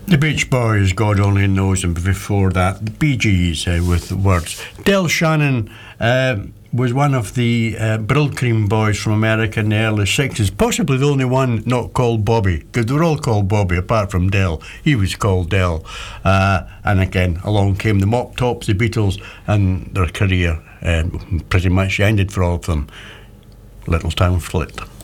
The Beach Boys, God only knows, and before that, the Bee Gees with the words. Del Shannon was one of the Brill Cream boys from America in the early 60s, possibly the only one not called Bobby, because they were all called Bobby apart from Del. He was called Del. And again, along came the Mop Tops, the Beatles, and their career pretty much ended for all of them. Little Town Flit.